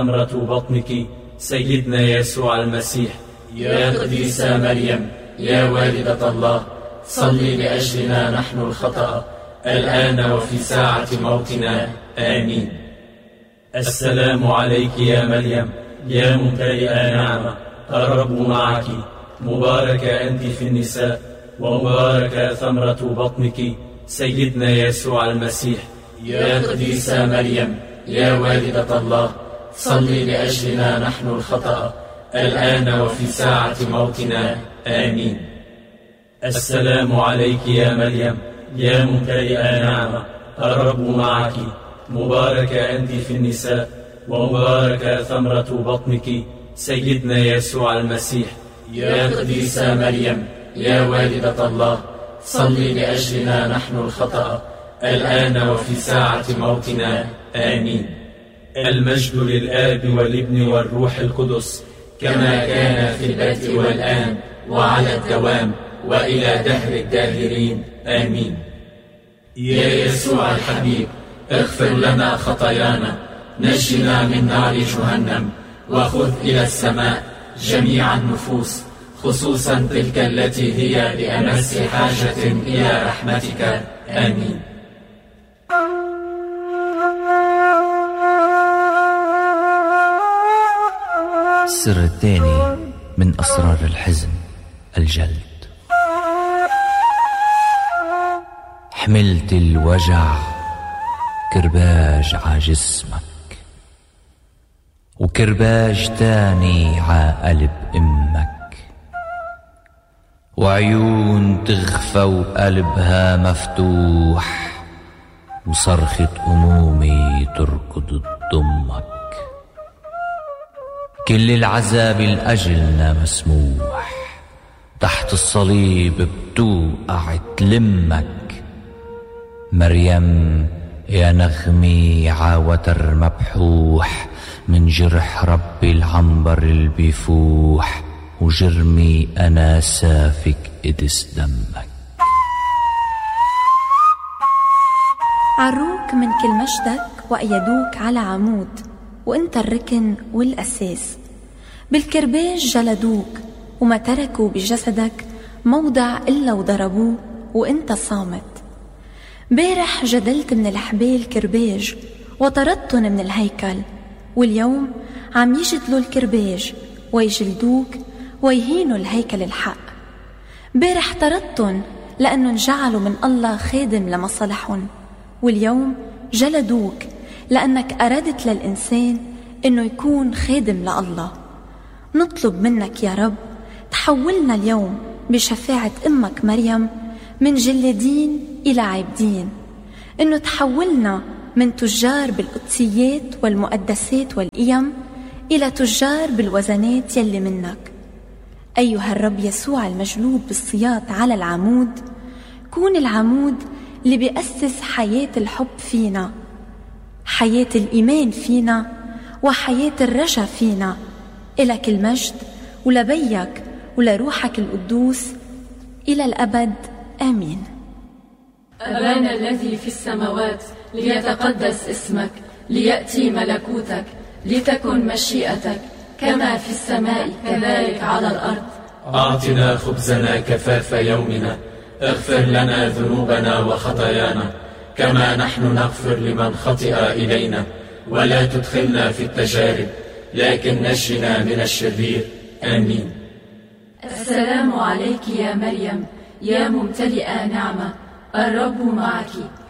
ثمرة بطنك سيدنا يسوع المسيح. يا قديسة مريم يا والدة الله، صلي لأجلنا نحن الخطأ الآن وفي ساعة موتنا، آمين. السلام عليك يا مريم يا ممتلئة نعمة، الرب معك، مباركة أنت في النساء، ومباركة ثمرة بطنك سيدنا يسوع المسيح. يا قديسة مريم يا والدة الله، صلي لأجلنا نحن الخطأ الآن وفي ساعة موتنا، آمين. السلام عليك يا مريم يا ممتلئة نعمة، الرب معك، مباركة أنت في النساء، ومباركة ثمرة بطنك سيدنا يسوع المسيح. يا قديسة مريم يا والدة الله، صلي لأجلنا نحن الخطأ الآن وفي ساعة موتنا، آمين. المجد للآب والابن والروح القدس، كما كان في البدء والآن وعلى الدوام وإلى دهر الداهرين، آمين. يا يسوع الحبيب، اغفر لنا خطايانا، نجنا من نار جهنم، وخذ إلى السماء جميع النفوس، خصوصا تلك التي هي بأمس حاجة إلى رحمتك، آمين. السر الثاني من أسرار الحزن، الجلد. حملت الوجع كرباج ع جسمك، وكرباج تاني ع قلب أمك، وعيون تغفى وقلبها مفتوح، وصرخة أمومي تركض تضمك. كل العذاب لأجلنا مسموح، تحت الصليب بتوقع تلمك. مريم يا نغمي عوتر مبحوح، من جرح ربي العنبر البيفوح، وجرمي أنا سافك قدس دمك. عروك من كل مجدك وأيدوك على عمود، وانت الركن والأساس. بالكرباج جلدوك وما تركوا بجسدك موضع إلا وضربوه، وانت صامت. بارح جدلت من الحبال كرباج وطردتن من الهيكل، واليوم عم يجدلوا الكرباج ويجلدوك ويهينوا الهيكل الحق. بارح طردتن لأنه جعلوا من الله خادم لمصالحهم، واليوم جلدوك لأنك أردت للإنسان إنه يكون خادم لله. نطلب منك يا رب تحولنا اليوم بشفاعة أمك مريم من جلادين إلى عابدين، إنه تحولنا من تجار بالقدسيات والمقدسات والقيم إلى تجار بالوزنات يلي منك. أيها الرب يسوع المجلود بالصياط على العمود، كون العمود اللي بيأسس حياة الحب فينا، حياة الإيمان فينا، وحياة الرجا فينا. إلك المجد ولبيك ولروحك القدوس إلى الأبد، آمين. أبانا الذي في السماوات، ليتقدس اسمك، ليأتي ملكوتك، لتكن مشيئتك كما في السماء كذلك على الأرض. أعطنا خبزنا كفاف يومنا، اغفر لنا ذنوبنا وخطايانا كما نحن نغفر لمن خطئ إلينا، ولا تدخلنا في التجارب لكن نجنا من الشرير، آمين. السلام عليك يا مريم يا ممتلئة نعمة، الرب معك،